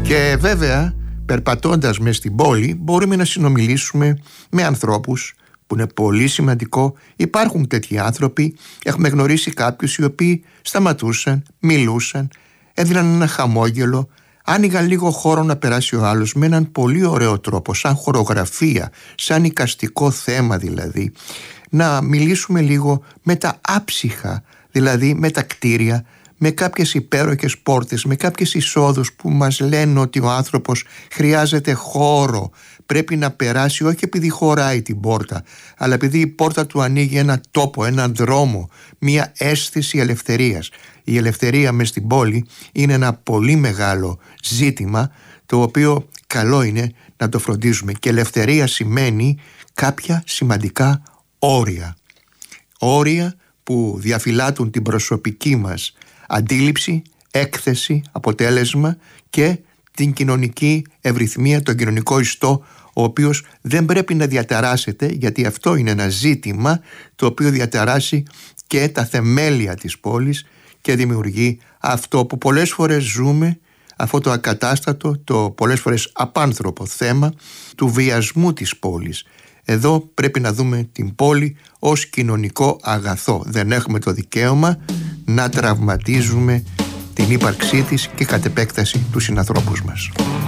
Και βέβαια, περπατώντας μες στην πόλη, μπορούμε να συνομιλήσουμε με ανθρώπους, που είναι πολύ σημαντικό. Υπάρχουν τέτοιοι άνθρωποι. Έχουμε γνωρίσει κάποιους οι οποίοι σταματούσαν, μιλούσαν, έδιναν ένα χαμόγελο, άνοιγαν λίγο χώρο να περάσει ο άλλος με έναν πολύ ωραίο τρόπο, σαν χορογραφία, σαν εικαστικό θέμα δηλαδή. Να μιλήσουμε λίγο με τα άψυχα, δηλαδή με τα κτίρια, με κάποιες υπέροχες πόρτες, με κάποιες εισόδους που μας λένε ότι ο άνθρωπος χρειάζεται χώρο, πρέπει να περάσει όχι επειδή χωράει την πόρτα, αλλά επειδή η πόρτα του ανοίγει έναν τόπο, έναν δρόμο, μια αίσθηση ελευθερίας. Η ελευθερία μες στην πόλη είναι ένα πολύ μεγάλο ζήτημα, το οποίο καλό είναι να το φροντίζουμε. Και ελευθερία σημαίνει κάποια σημαντικά όρια. Όρια που διαφυλάττουν την προσωπική μας αντίληψη, έκθεση, αποτέλεσμα και την κοινωνική ευρυθμία, τον κοινωνικό ιστό, ο οποίος δεν πρέπει να διαταράσσεται, γιατί αυτό είναι ένα ζήτημα το οποίο διαταράσσει και τα θεμέλια της πόλης και δημιουργεί αυτό που πολλές φορές ζούμε, αυτό το ακατάστατο, το πολλές φορές απάνθρωπο θέμα του βιασμού της πόλης. Εδώ πρέπει να δούμε την πόλη ως κοινωνικό αγαθό. Δεν έχουμε το δικαίωμα να τραυματίζουμε την ύπαρξή της και κατ' επέκταση τους συνανθρώπους μας.